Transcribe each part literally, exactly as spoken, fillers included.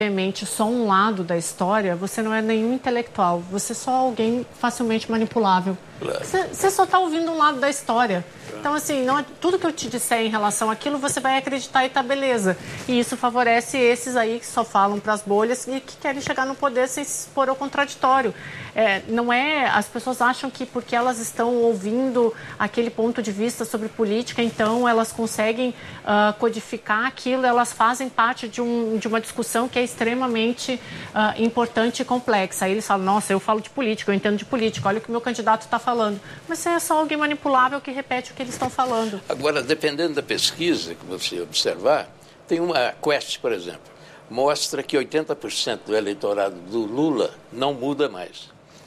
só um lado da história, você não é nenhum intelectual, você é só alguém facilmente manipulável. Você, você só está ouvindo um lado da história. Então, assim, não é, tudo que eu te disser em relação àquilo, você vai acreditar e tá beleza. E isso favorece esses aí que só falam para as bolhas e que querem chegar no poder sem se expor ao contraditório. É, não é, as pessoas acham que porque elas estão ouvindo aquele ponto de vista sobre política, então elas conseguem uh, codificar aquilo, elas fazem parte de, um, de uma discussão que é extremamente uh, importante e complexa. Aí eles falam, nossa, eu falo de política, eu entendo de política, olha o que o meu candidato está falando. Mas você é só alguém manipulável que repete o que eles estão falando. Agora, dependendo da pesquisa que você observar, tem uma Quest, por exemplo, mostra que oitenta por cento do eleitorado do Lula não muda mais.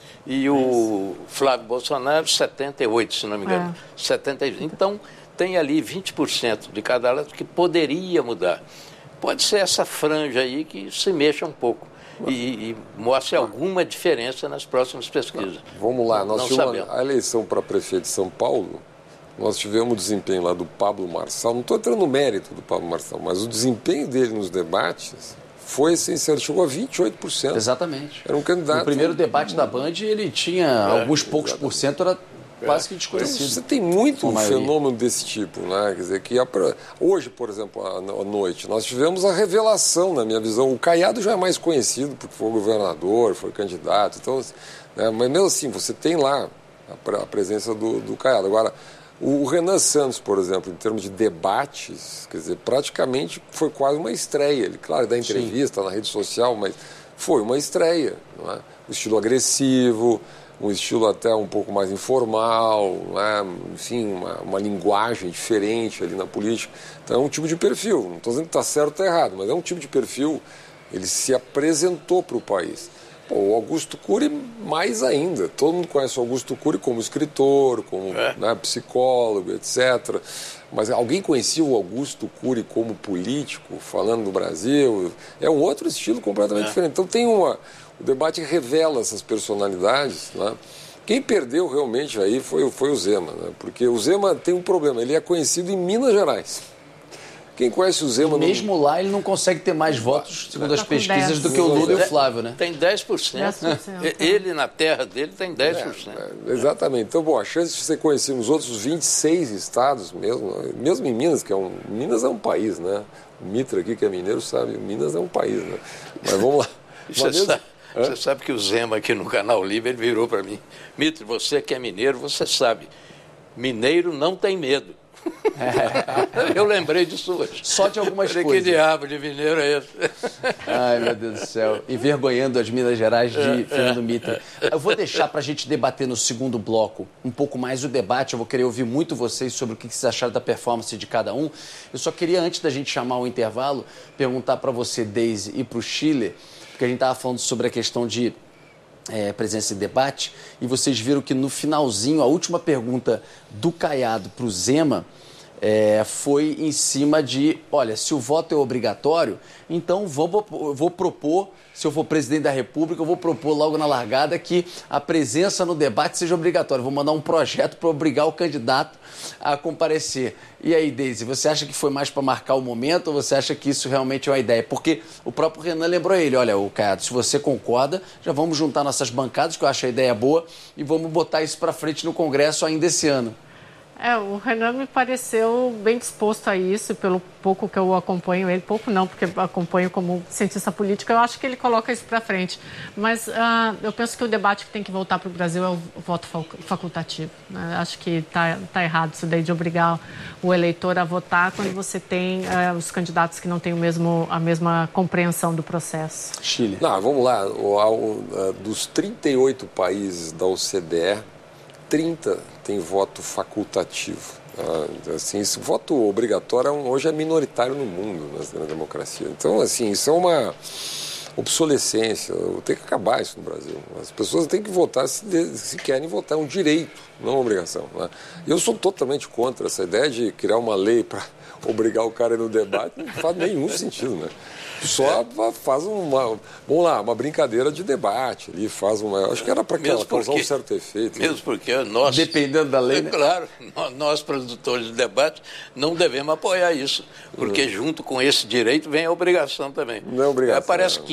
E o Flávio Bolsonaro, setenta e oito por cento, se não me engano. É. setenta e oito por cento. Então, tem ali vinte por cento de cada lado que poderia mudar. Pode ser essa franja aí que se mexa um pouco e, e mostre alguma diferença nas próximas pesquisas. Vamos lá, nós não tivemos sabemos. A eleição para prefeito de São Paulo, nós tivemos o desempenho lá do Pablo Marçal, não estou entrando no mérito do Pablo Marçal, mas o desempenho dele nos debates foi essencial, chegou a vinte e oito por cento. Exatamente. Era um candidato... No primeiro debate da Band, ele tinha é, alguns poucos exatamente. por cento, era quase que desconhecido. Você tem muito um fenômeno desse tipo, né? Quer dizer, que hoje, por exemplo, à noite, nós tivemos a revelação, na minha visão. O Caiado já é mais conhecido porque foi governador, foi candidato, então, né? Mas mesmo assim, você tem lá a presença do, do Caiado. Agora, o Renan Santos, por exemplo, em termos de debates, quer dizer, praticamente foi quase uma estreia. Ele, claro, dá entrevista Sim. na rede social, mas foi uma estreia, não é? O estilo agressivo, um estilo até um pouco mais informal, não é? Enfim, uma, uma linguagem diferente ali na política. Então é um tipo de perfil, não estou dizendo que está certo ou está errado, mas é um tipo de perfil, ele se apresentou para o país. Pô, o Augusto Cury, mais ainda. Todo mundo conhece o Augusto Cury como escritor, como é. né, psicólogo, etcétera. Mas alguém conhecia o Augusto Cury como político, falando do Brasil? É um outro estilo completamente é. diferente. Então tem uma... O debate revela essas personalidades, né? Quem perdeu realmente aí foi, foi o Zema, né? Porque o Zema tem um problema, ele é conhecido em Minas Gerais. Quem conhece o Zema... Mesmo não... lá, ele não consegue ter mais votos, segundo as pesquisas, do que o Lula e o Flávio, né? Tem dez por cento. dez por cento. Ele, na terra dele, tem dez por cento. É, é, exatamente. Então, bom, a chance de ser conhecido nos outros vinte e seis estados mesmo, mesmo em Minas, que é um... Minas é um país, né? O Mitra aqui, que é mineiro, sabe, Minas é um país, né? Mas vamos lá. Você, mesmo... sabe, você sabe que o Zema aqui no Canal Livre, ele virou para mim. Mitra, você que é mineiro, você sabe, mineiro não tem medo. É. Eu lembrei disso hoje. Só de algumas Falei, coisas. Que diabo de mineiro é esse? Ai, meu Deus do céu. Envergonhando as Minas Gerais de é, Fernando é, Mitra. Eu vou deixar para a gente debater no segundo bloco um pouco mais o debate. Eu vou querer ouvir muito vocês sobre o que vocês acharam da performance de cada um. Eu só queria, antes da gente chamar o intervalo, perguntar para você, Deise, e para o Chile, porque a gente estava falando sobre a questão de É, presença em debate, e vocês viram que no finalzinho, a última pergunta do Caiado para o Zema é, foi em cima de, olha, se o voto é obrigatório, então vou, vou propor, se eu for presidente da República, eu vou propor logo na largada que a presença no debate seja obrigatória. Vou mandar um projeto para obrigar o candidato a comparecer. E aí, Deise, você acha que foi mais para marcar o momento ou você acha que isso realmente é uma ideia? Porque o próprio Renan lembrou ele, olha, o Caiado, se você concorda, já vamos juntar nossas bancadas, que eu acho a ideia boa, e vamos botar isso para frente no Congresso ainda esse ano. É, o Renan me pareceu bem disposto a isso, pelo pouco que eu acompanho ele, pouco não, porque eu acompanho como cientista político, eu acho que ele coloca isso para frente. Mas uh, eu penso que o debate que tem que voltar para o Brasil é o voto facultativo. Né? Acho que está tá errado isso daí de obrigar o eleitor a votar quando você tem uh, os candidatos que não têm o mesmo, a mesma compreensão do processo. Chile. Não, vamos lá, o, o, dos trinta e oito países da O C D E, trinta tem voto facultativo. Assim, esse voto obrigatório hoje é minoritário no mundo, na democracia. Então, assim, isso é uma obsolescência. Tem que acabar isso no Brasil. As pessoas têm que votar se, se querem votar. É um direito, não uma obrigação. Né? Eu sou totalmente contra essa ideia de criar uma lei para obrigar o cara no debate. Não faz nenhum sentido, né? Só é. faz uma, vamos lá, uma brincadeira de debate ali, faz uma, acho que era para causar um certo efeito. Mesmo né? porque nós... Dependendo da lei, é, né? Claro, nós produtores de debate não devemos apoiar isso, porque é. junto com esse direito vem a obrigação também. Não é obrigação. Parece que